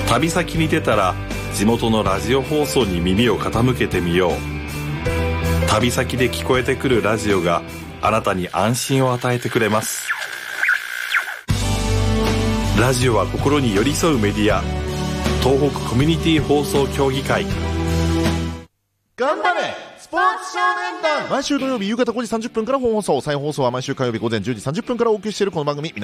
旅先に出たら地元のラジオ放送に耳を傾けてみよう。旅先で聞こえてくるラジオがあなたに安心を与えてくれます。ラジオは心に寄り添うメディア、東北コミュニティ放送協議会。 頑張れスポーツ少年団。毎週土曜日夕方5時30分から本放送、再放送は毎週火曜日午前10時30分からお送りしているこの番組、